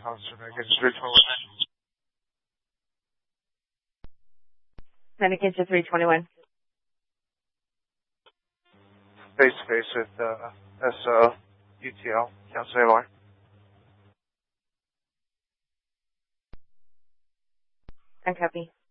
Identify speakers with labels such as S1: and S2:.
S1: Officer Medication 321.
S2: Medication 321.
S1: Face to face with SO UTL. Council ALR.
S2: I copy.